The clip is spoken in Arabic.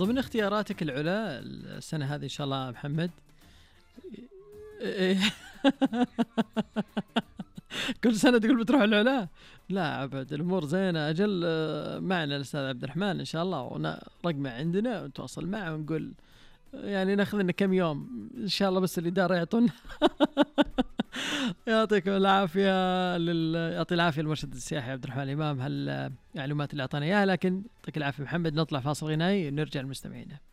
ضمن اختياراتك العلا السنة هذه إن شاء الله محمد؟ إيه. كل سنة تقول بتروح العلا؟ لا أبد، الأمور زينة. أجل معنا الأستاذ عبد الرحمن إن شاء الله، ورقمه عندنا ونتواصل معه ونقول يعني ناخذ لنا كم يوم إن شاء الله، بس الإدارة يعطون. يعطيكم العافية. يعطي العافية المرشد السياحي عبد الرحمن الإمام هالمعلومات اللي أعطانا إياها. لكن يعطيك العافية محمد، نطلع فاصل غنائي ونرجع لمستمعينا.